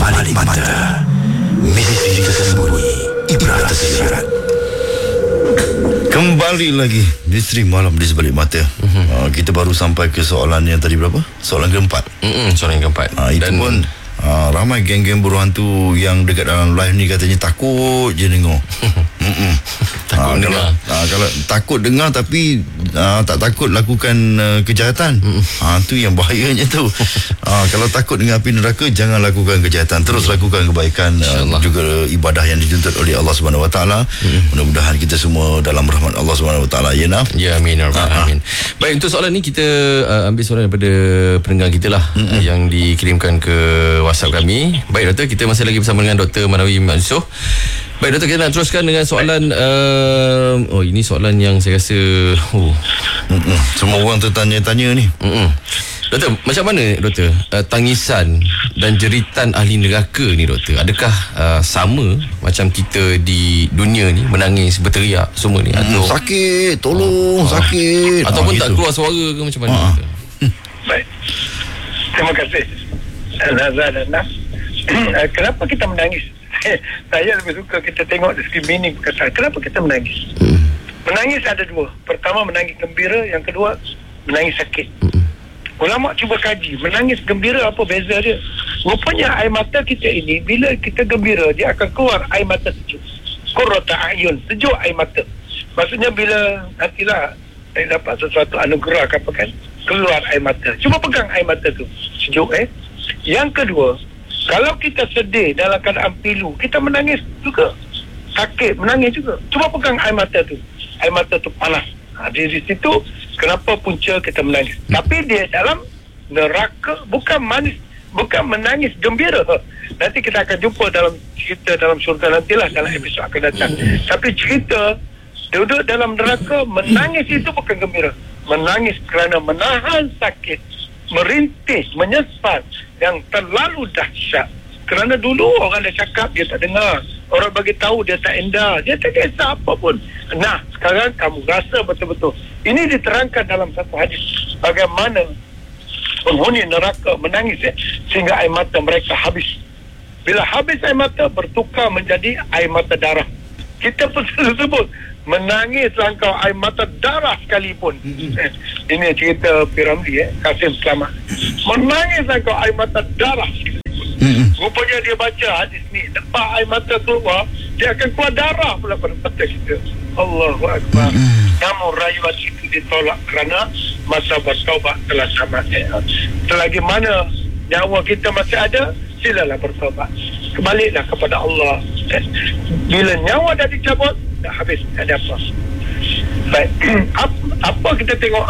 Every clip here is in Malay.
Sebalik mata, misteri tersembunyi, ibrat tersirat. Kembali lagi misteri malam di sebalik mata. Kita baru sampai ke soalan yang tadi berapa? Soalan keempat. Soalan yang keempat. Itu dan pun ramai geng-geng buruh hantu yang dekat dalam live ni katanya takut je dengar. Takut dengar. Kalau takut dengar tapi tak takut lakukan kejahatan. Tu yang bahayanya tu. Kalau takut dengan api neraka, jangan lakukan kejahatan, terus lakukan kebaikan, juga ibadah yang dituntut oleh Allah Subhanahu Wa Taala. Mudah-mudahan kita semua dalam rahmat Allah Subhanahu Wa Taala. Ya Naf. Ya, amin. Amin. Baik, untuk soalan ni kita ambil soalan daripada pendengar kita lah, yang dikirimkan ke WhatsApp kami. Baik Doktor, kita masih lagi bersama dengan Dr. Manawi Mat Yusof. Baik Doktor, kita nak teruskan dengan soalan. Ini soalan yang saya rasa semua orang tertanya-tanya ni. Doktor, macam mana Doktor tangisan dan jeritan ahli neraka ni Doktor? Adakah sama macam kita di dunia ni menangis, berteriak semua ni, atau sakit, tolong, sakit, ataupun tak gitu. keluar suara ke, macam mana Doktor? Baik, terima kasih Nazar dan Nas. Kenapa kita menangis? Saya lebih suka kita tengok discrimining perkataan. Kenapa kita menangis? Menangis ada dua. Pertama, menangis gembira. Yang kedua, menangis sakit. Ulama cuba kaji, menangis gembira apa beza dia. Rupanya air mata kita ini, bila kita gembira, dia akan keluar air mata sejuk. Qurrata a'yun, sejuk air mata. Maksudnya bila nantilah saya dapat sesuatu anugerah apa kan, keluar air mata. Cuba pegang air mata tu, sejuk. Yang kedua, kalau kita sedih dalam keadaan pilu, kita menangis juga. Sakit, menangis juga. Cuba pegang air mata tu. Air mata tu panas. Di situ kenapa punca kita menangis. Tapi dia dalam neraka bukan manis, bukan menangis gembira. Nanti kita akan jumpa dalam cerita dalam syurga nantilah, dalam episod akan datang. Tapi cerita duduk dalam neraka, menangis itu bukan gembira. Menangis kerana menahan sakit, merintih, menyesal yang terlalu dahsyat. Kerana dulu orang dah cakap, dia tak dengar. Orang bagi tahu, dia tak endah. Dia tak kisah apa pun. Nah, sekarang kamu rasa betul-betul. Ini diterangkan dalam satu hadis. Bagaimana penghuni neraka menangis sehingga air mata mereka habis. Bila habis air mata, bertukar menjadi air mata darah. Kita pun selalu sebut, menangis langkau air mata darah sekalipun. Ini cerita Piramli, Kasim Selamat. Menangis langkau air mata darah sekalipun. Rupanya dia baca hadis ni, lepas air mata keluar, dia akan keluar darah pula pada mata kita. Allahu Akbar. Namun rayuan itu ditolak kerana masa bertaubat telah tamat. Selagi mana nyawa kita masih ada, silalah bertaubat. Kebaliklah kepada Allah. Bila nyawa dah dicabut, dah habis, tak ada apa. Baik, apa kita tengok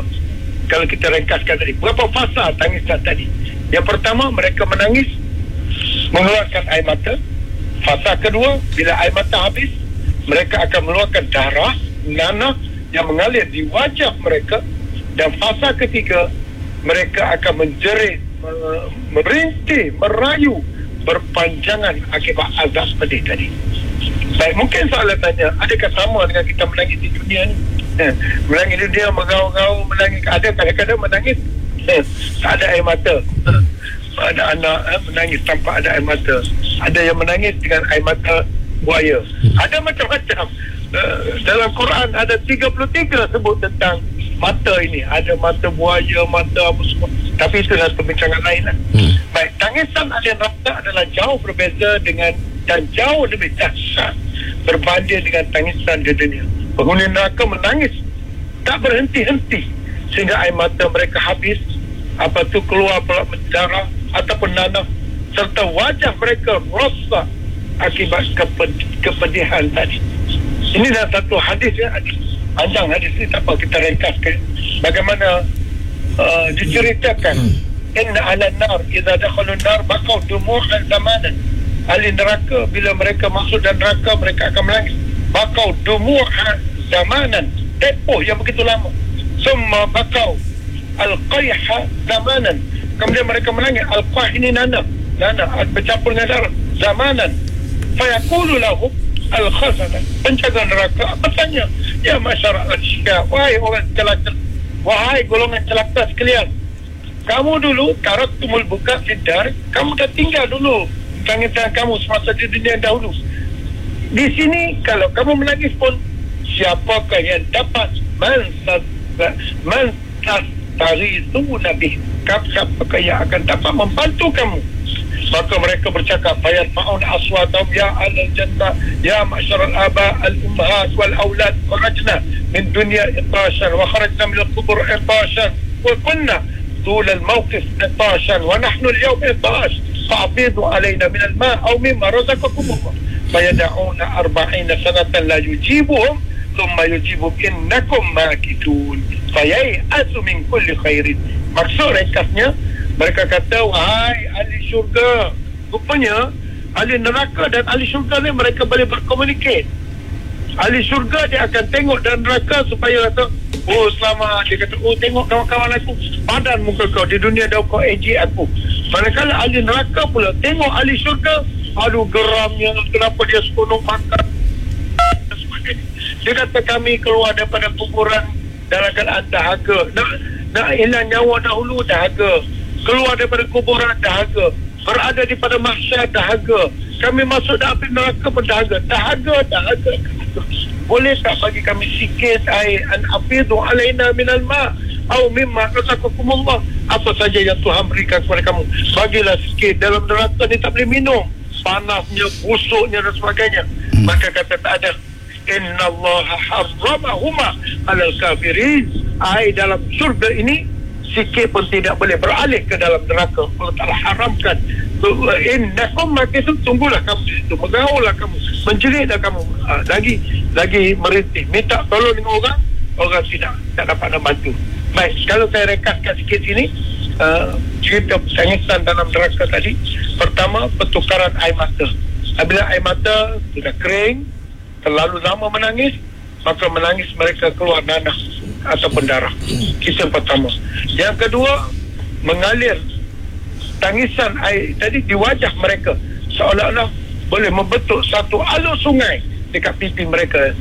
kalau kita ringkaskan tadi, berapa fasa tangisan tadi? Yang pertama, mereka menangis, mengeluarkan air mata. Fasa kedua, bila air mata habis, mereka akan mengeluarkan darah, nanah yang mengalir di wajah mereka. Dan fasa ketiga, mereka akan menjerit, merintih, merayu, berpanjangan akibat azab pedih tadi. Baik, mungkin soalan tanya, adakah sama dengan kita menangis di dunia ni? Menangis di dunia, mengaul-ngaul, menangis. Ada kadang-kadang menangis tak ada air mata. Ada anak menangis tanpa ada air mata. Ada yang menangis dengan air mata buaya. Ada macam-macam. Dalam Quran ada 33 sebut tentang mata ini. Ada mata buaya, mata apa semua. Tapi itulah perbincangan lain lah. Baik, tangisan ahli neraka adalah jauh berbeza dengan dan jauh lebih dahsyat berbanding dengan tangisan di dunia. Penghuni neraka menangis tak berhenti-henti sehingga air mata mereka habis, apa tu keluar pula darah ataupun nanah, serta wajah mereka rosak akibat kepedihan tadi. Ini dah satu hadis hadis panjang hadis ni, tak apa kita ringkaskan. Bagaimana diceritakan, inna ahlan nar idza dakhalu nar baqaw dumu'an zamanan. Ahli neraka bila mereka masuk dalam neraka, mereka akan menangis. Baqaw dumu'an zamanan, tempoh yang begitu lama. Summa baqaw al-qayha zamanan, kemudian mereka menangis. Al-qayh ini nanah bercampur dengan darah, zamanan. Fayaqulu lahu al-khazanah, penjaga neraka bertanya, ya masyarakat syia, wahai orang celaka, wahai golongan celaka sekalian, kamu dulu taraktumul buka fiddar, kamu dah tinggal dulu tangisan kamu semasa di dunia dahulu. Di sini kalau kamu menangis pun, siapakah yang dapat tarizuna bih, siapakah yang akan dapat membantu kamu? Maka mereka bercakap, fayarfa'un aswatahum ya ahlal jannah ya ma'syaral aba al ummahat wal aulad kharajna min dunya itashan wa kharajna min al qubur itashan wa kunna طول الموقف itashan wa nahnu al yawm itash fa'afidu alayna min al ma' aw mimma razaqakum Allah fayad'una 40 sanatan la yujibuhum thumma yujibu innakum makithun fayai'asu min kulli khairin. Maksud ringkasnya, mereka kata, wahai ahli syurga, rupanya ahli neraka dan ahli syurga ni mereka boleh berkomunikasi. Ahli syurga dia akan tengok dan neraka supaya kata, oh selamat, dia kata, oh tengok kawan-kawan aku, padan muka kau, di dunia dah kau ejek aku. Manakala ahli neraka pula tengok ahli syurga, aduh geramnya, kenapa dia seronok makan. Dia kata, kami keluar daripada kuburan dalam keadaan dahaga, nak hilang nyawa dahulu dahaga, keluar daripada kuburan dahaga, berada di pada mahsyar dahaga, kami masuk dalam api neraka pun dahaga. Boleh tak bagi kami sikit air, an afidu alaina minal ma' au mimma razaqakumullah, apa saja yang Tuhan berikan kepada kamu, bagilah sikit. Dalam neraka ni tak boleh minum, panasnya, busuknya dan sebagainya. Maka kata tak ada, innallaha harramahuma alal kafirin, air dalam surga ini sikit pun tidak boleh beralih ke dalam neraka. Allah Ta'ala haramkan. Innakum makithun, tunggulah kamu di situ, mengaullah kamu, menjeritlah kamu, lagi merintih, minta tolong dengan orang tidak dapat membantu. Baik, kalau saya rekaskan sikit sini, cerita tangisan dalam neraka tadi. Pertama, pertukaran air mata. Apabila air mata sudah kering, terlalu lama menangis, maka menangis mereka keluar nanah ataupun darah. Kisah pertama. Yang kedua, mengalir tangisan air tadi di wajah mereka, seolah-olah boleh membentuk satu alur sungai dekat pipi mereka.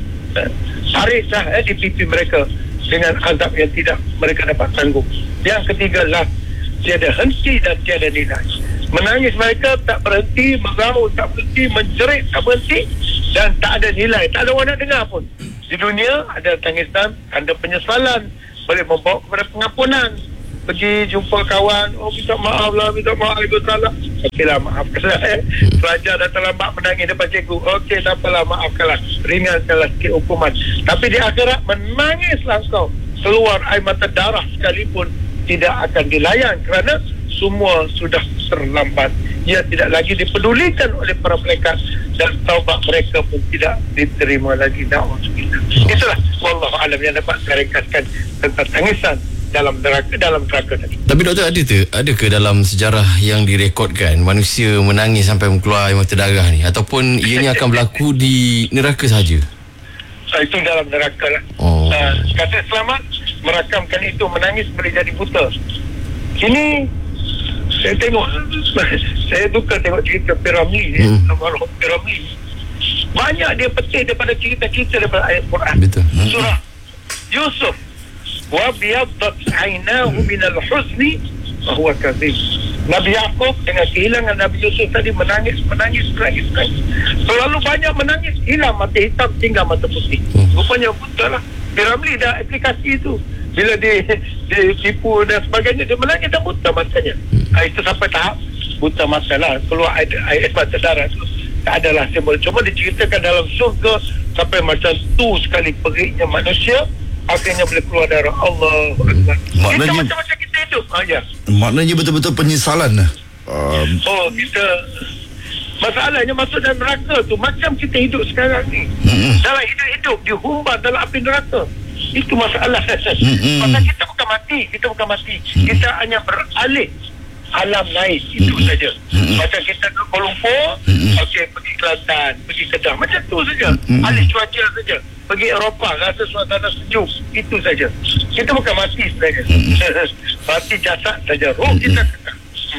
Tariklah di pipi mereka dengan azab yang tidak mereka dapat tanggung. Yang ketiga lah, tiada henti dan tiada nilai. Menangis mereka tak berhenti, meraung tak berhenti, menjerit tak berhenti, dan tak ada nilai, tak ada orang nak dengar pun. Di dunia ada tangisan, ada penyesalan, boleh membawa kepada pengampunan. Pergi jumpa kawan, oh minta maaf, ibu salah. Okeylah, maafkanlah. Pelajar dah terlambat menangis depan cikgu, okey tak apalah, maafkanlah, ringankanlah sikit hukuman. Tapi di akhirat menangislah kau, keluar air mata darah sekalipun tidak akan dilayan kerana semua sudah terlambat. Ia tidak lagi dipedulikan oleh para malaikat dan taubat mereka pun tidak diterima lagi. Itulah wallahu alam yang dapat saya ringkaskan tentang tangisan dalam neraka tadi. Tapi doktor, ada ke dalam sejarah yang direkodkan manusia menangis sampai keluar air mata darah ni, ataupun ianya akan berlaku di neraka saja? Itu dalam neraka lah. Kata selamat merakamkan itu, menangis boleh jadi buta. Ini saya tengok, saya suka tengok cerita Piramli ni, Almarhum Piramli. Banyak dia petik daripada cerita-cerita daripada ayat Quran. Betul. Surah Yusuf, wa biyaddat aynahu minal huzni wa huwa kadhib. Nabi Yaqub dengan kehilangan Nabi Yusuf tadi menangis. Terlalu banyak menangis, hilang mata hitam, tinggal mata putih. Rupanya buta lah. Piramli dah aplikasi itu. Bila dia tipu dan sebagainya, dia menangis dan buta matanya. Itu sampai tahap buta mata lah, keluar air mata darah tu. Tak adalah simbol. Cuma diceritakan dalam surga sampai macam tu sekali periknya manusia, akhirnya boleh keluar darah. Allah Akbar. Kita macam-macam kita hidup. Ya. Maknanya betul-betul penyesalan lah. Kita masalahnya masuk dalam neraka tu macam kita hidup sekarang ni. Dalam hidup dihumban dalam api neraka. Itu masalah. Pasal kita bukan mati. Kita hanya beralih alam lain. Itu saja. Macam kita ke Kuala Lumpur, okey, pergi Kelantan, pergi Kedah, macam tu saja. Alih cuaca saja. Pergi Eropah, rasa suasana sejuk. Itu saja. Kita bukan mati sebenarnya. Mati jasad saja. Roh kita kekal.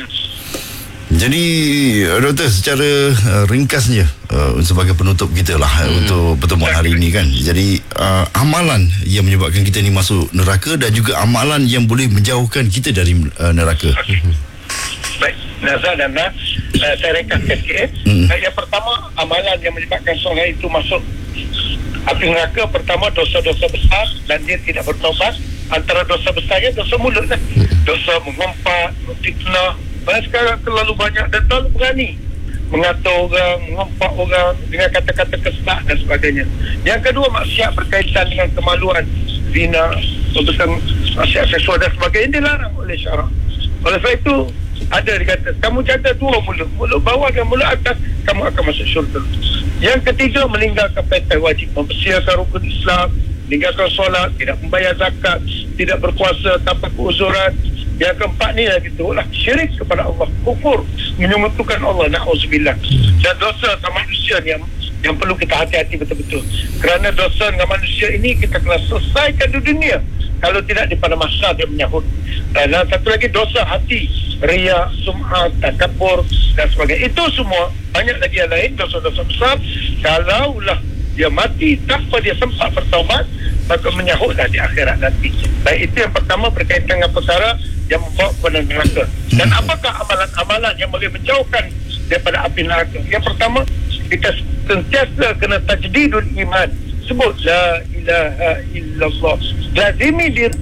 Jadi doktor, secara ringkasnya sebagai penutup kita lah untuk pertemuan hari ini kan. Jadi amalan yang menyebabkan kita ni masuk neraka dan juga amalan yang boleh menjauhkan kita dari neraka. Baik, Nazar dan Nas, Saya ringkaskan sikit. Yang pertama, amalan yang menyebabkan seorang itu masuk api neraka, pertama dosa-dosa besar dan dia tidak bertaubat. Antara dosa besarnya dosa mulut lah. Dosa mengumpat, fitnah. Sekarang terlalu banyak dan terlalu berani mengatur orang, mengumpat orang dengan kata-kata kesat dan sebagainya. Yang kedua, maksiat berkaitan dengan kemaluan, zina, tentang maksiat seksual dan sebagainya, dilarang oleh syarak. Oleh sebab itu, ada dikata, kamu jaga dua mulut, mulut bawah dan mulut atas, kamu akan masuk syurga. Yang ketiga, meninggalkan perintah wajib, mempersiapkan rukun Islam, meninggalkan solat, tidak membayar zakat, tidak berpuasa tanpa keuzuran. Yang keempat ni lagi tu lah, syirik kepada Allah, kufur, menyekutukan Allah, na'udzubillah. Dan dosa sama manusia yang perlu kita hati-hati betul-betul. Kerana dosa dengan manusia ini kita kena selesaikan di dunia. Kalau tidak, di pada masa dia menyahut. Dan satu lagi, dosa hati, riya, sum'at, takabur dan sebagainya. Itu semua, banyak lagi yang lain, dosa-dosa besar. Kalaulah dia mati tanpa dia sempat bertaubat, maka menyahutlah di akhirat nanti. Baik, itu yang pertama berkaitan dengan perkara yang membawa kepada neraka. Dan apakah amalan-amalan yang boleh menjauhkan daripada api neraka? Yang pertama, kita sentiasa kena tajdidul iman. Sebut la ilaha illallah. Lazimi di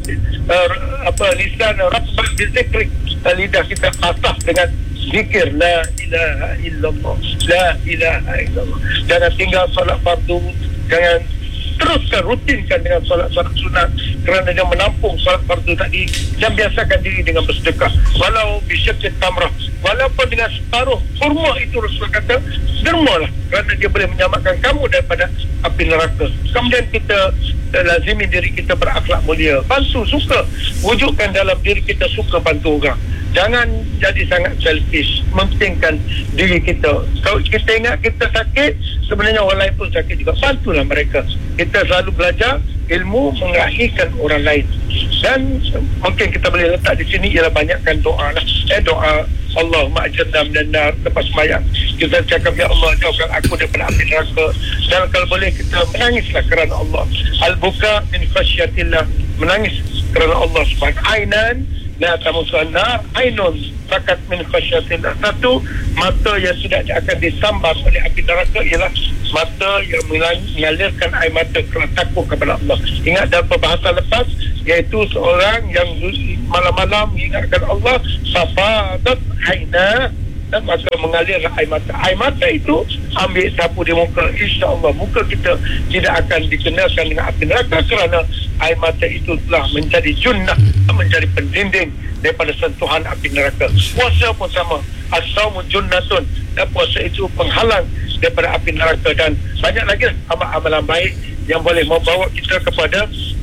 lisan rabbak bizikri. Lidah kita khasah dengan zikir la ilaha illallah, la ilaha illallah. Jangan tinggal solat fardu, jangan teruskan, rutinkan dengan solat-solat sunat, kerana dia menampung solat fardu tadi. Dan biasakan diri dengan bersedekah, walau bisyakit tamrah, walaupun dengan separuh kurma itu. Rasulullah kata, dermalah, kerana dia boleh menyelamatkan kamu daripada api neraka. Kemudian kita lazimi diri kita berakhlak mulia, bantu, suka, wujudkan dalam diri kita suka bantu orang. Jangan jadi sangat selfish, mementingkan diri kita. Kalau kita ingat kita sakit, sebenarnya orang lain pun sakit juga, bantulah mereka. Kita selalu belajar ilmu mengakhirkan orang lain. Dan mungkin kita boleh letak di sini ialah banyakkan doa lah. Doa Allahumma ajirna minan nar lepas sembahyang. Kita cakap, ya Allah, jauhkan aku daripada api neraka. Dan kalau boleh kita menangislah kerana Allah. Al-buka min khasyatillah, menangis kerana Allah subhanahu. Ainan la tamusun nar, ainun fakat min khasyatillah. Satu mata yang tidak akan disambar oleh api neraka ialah mata yang mengalirkan air mata kerana takut kepada Allah. Ingat dalam perbahasan lepas, iaitu seorang yang malam-malam mengingatkan Allah, safadat aina, dan maka mengalir air mata. Air mata itu ambil sapu di muka, insya-Allah muka kita tidak akan dikenakan dengan api neraka, kerana air mata itu telah menjadi junnah, menjadi pendinding daripada sentuhan api neraka. Puasa pun sama, as-saumu junnatun, dan puasa itu penghalang daripada api neraka. Dan banyak lagi amalan baik yang boleh membawa kita kepada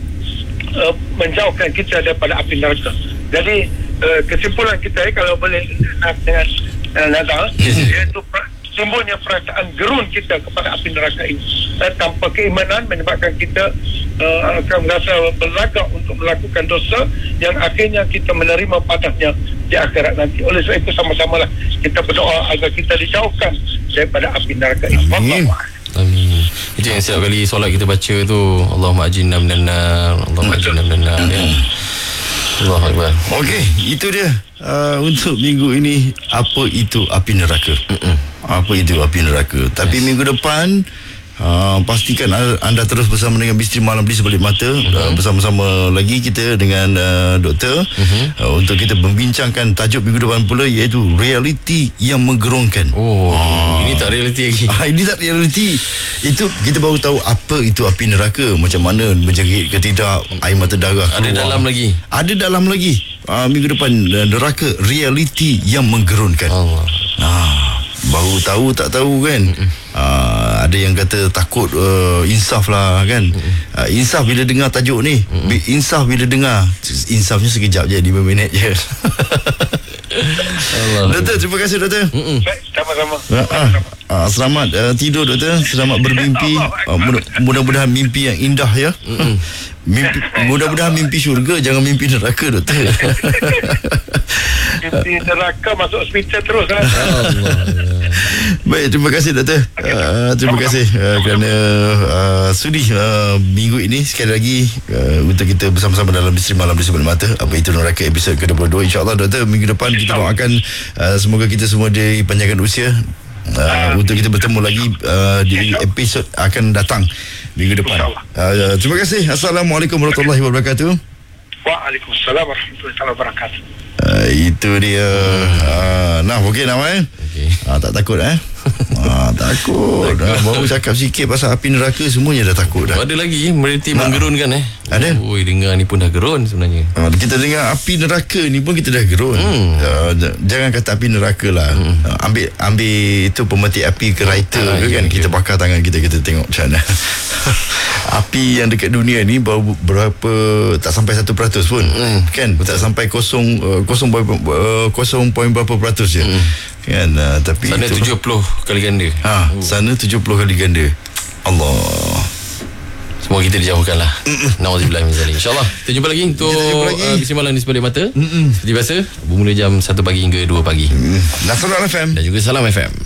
menjauhkan kita daripada api neraka. Jadi kesimpulan kita, kalau boleh dengan nazar, iaitu timbulnya perasaan gerun kita kepada api neraka ini. Tanpa keimanan menyebabkan kita akan merasa berlagak untuk melakukan dosa yang akhirnya kita menerima padanya di akhirat nanti. Oleh sebab itu, sama-samalah kita berdoa agar kita dijauhkan daripada api neraka ini. Amin. Amin. Itu yang setiap kali solat kita baca tu, Allahumma ajirna minan nar, Allahumma ajirna minan nar, ya. Allahu akbar. Okey, itu dia untuk minggu ini, apa itu api neraka. Apa itu api neraka. Tapi minggu depan pastikan anda terus bersama dengan Bistri Malam di Sebalik Mata. Bersama-sama lagi kita dengan doktor untuk kita membincangkan tajuk minggu depan pula, iaitu realiti yang menggerunkan. Ini tak realiti lagi. Ini tak realiti. Itu kita baru tahu apa itu api neraka, macam mana menjerit ke tidak, air mata darah keluar. Ada dalam lagi. Ada dalam lagi. Minggu depan, neraka realiti yang menggerunkan. Allah. Baru tahu tak tahu kan. Ada yang kata takut insaf lah kan. Insaf bila dengar tajuk ni. Insaf bila dengar, insafnya sekejap je, 5 minit je. Doktor, terima kasih doktor. Baik, sama-sama. Selamat tidur doktor. Selamat bermimpi. Mudah-mudahan mimpi yang indah ya. Mudah-mudahan mimpi syurga, jangan mimpi neraka doktor. Mimpi neraka masuk hospital terus lah. Allah. Baik, terima kasih doktor. Terima kasih kerana sudi minggu ini sekali lagi untuk kita bersama-sama dalam Misteri Malam di Sebelah Mata. Apa itu Neraka episod ke-22. InsyaAllah doktor, minggu depan kita doakan semoga kita semua dipanjangkan usia untuk kita bertemu lagi di episod akan datang minggu depan. Terima kasih. Assalamualaikum warahmatullahi wabarakatuh. Waalaikumsalam warahmatullahi wabarakatuh. Itu dia. Nah, okey nama okay. Tak takut takut. Baru cakap sikit pasal api neraka, semuanya dah takut dah. Ada lagi mereti menggerunkan Ada. Oi, dengar ni pun dah gerun sebenarnya. Kita dengar api neraka ni pun kita dah gerun. Jangan kata api neraka lah. Ambil itu pemetik api ke lighter kan, kita bakar tangan kita tengok macam mana. Api yang dekat dunia ni baru berapa, tak sampai 1% pun kan. Tak sampai 0 berapa peratus je kan. Tapi sana 70 kali ganda. Sana 70 kali ganda. Allah, semoga kita dijauhkan lah. Nauzubillah min zalik. InsyaAllah kita jumpa lagi untuk Misteri Malam di Sebalik Mata. Seperti biasa bermula jam 1 pagi hingga 2 pagi. Nasrul FM dan juga Salam FM.